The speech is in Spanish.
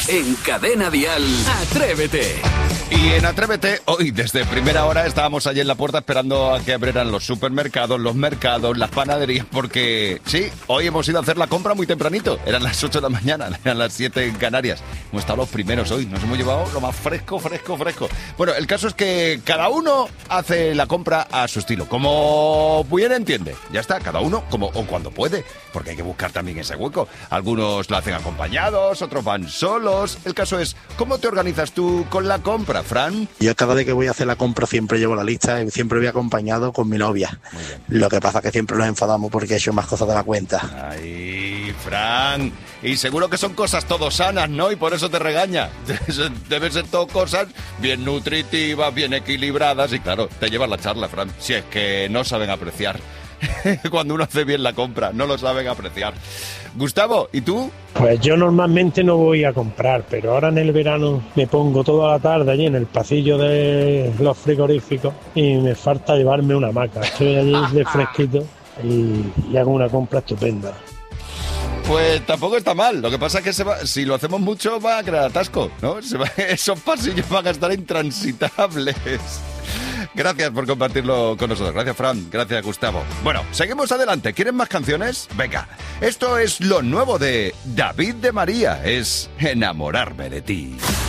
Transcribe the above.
En Cadena Dial, Atrévete. Y en Atrévete, hoy desde primera hora estábamos allí en la puerta esperando a que abrieran los supermercados, los mercados, las panaderías, porque sí, hoy hemos ido a hacer la compra muy tempranito. Eran las 8 de la mañana, eran las 7 en Canarias. Hemos estado los primeros hoy, nos hemos llevado lo más fresco. Bueno, el caso es que cada uno hace la compra a su estilo, como bien entiende. Ya está, cada uno como o cuando puede, porque hay que buscar también ese hueco. Algunos lo hacen acompañados, otros van solos. El caso es, ¿cómo te organizas tú con la compra, Fran? Yo cada vez que voy a hacer la compra siempre llevo la lista y siempre voy acompañado con mi novia. Lo que pasa es que siempre nos enfadamos porque he hecho más cosas de la cuenta. Ay, Fran, y seguro que son cosas todo sanas, ¿no? Y por eso te regaña. Deben ser todo cosas bien nutritivas, bien equilibradas y claro, te llevas la charla, Fran, si es que no saben apreciar. Cuando uno hace bien la compra, no lo saben apreciar. Gustavo, ¿y tú? Pues yo normalmente no voy a comprar, pero ahora en el verano me pongo toda la tarde allí en el pasillo de los frigoríficos y me falta llevarme una hamaca. Estoy allí de fresquito y hago una compra estupenda. Pues tampoco está mal. Lo que pasa es que si lo hacemos mucho va a crear atasco, ¿no? Esos pasillos van a estar intransitables. Gracias por compartirlo con nosotros. Gracias, Fran. Gracias, Gustavo. Bueno, seguimos adelante. ¿Quieren más canciones? Venga. Esto es lo nuevo de David de María. Es Enamorarme de ti.